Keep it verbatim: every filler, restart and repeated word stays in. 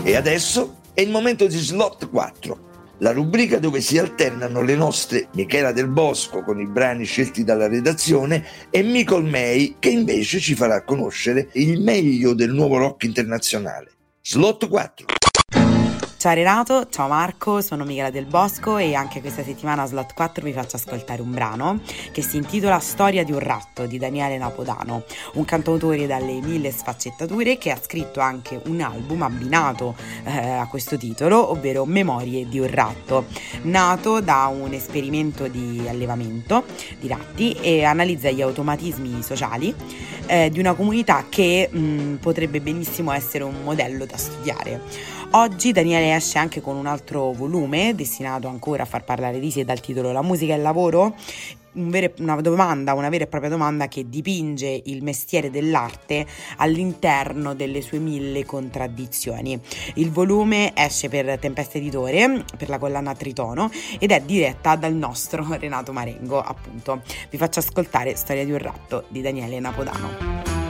E adesso è il momento di Slot quattro, la rubrica dove si alternano le nostre Michela Del Bosco con i brani scelti dalla redazione e Micol May che invece ci farà conoscere il meglio del nuovo rock internazionale. Slot quattro. Ciao Renato, ciao Marco, sono Michela Del Bosco e anche questa settimana a Slot quattro vi faccio ascoltare un brano che si intitola Storia di un ratto di Daniele Napodano, un cantautore dalle mille sfaccettature che ha scritto anche un album abbinato eh, a questo titolo, ovvero Memorie di un ratto, nato da un esperimento di allevamento di ratti e analizza gli automatismi sociali eh, di una comunità che mh, potrebbe benissimo essere un modello da studiare. Oggi Daniele esce anche con un altro volume destinato ancora a far parlare di sé dal titolo La musica e il lavoro, un vero, una domanda, una vera e propria domanda che dipinge il mestiere dell'arte all'interno delle sue mille contraddizioni. Il volume esce per Tempesta Editore, per la collana Tritono, ed è diretta dal nostro Renato Marengo, appunto. Vi faccio ascoltare Storia di un ratto di Daniele Napodano.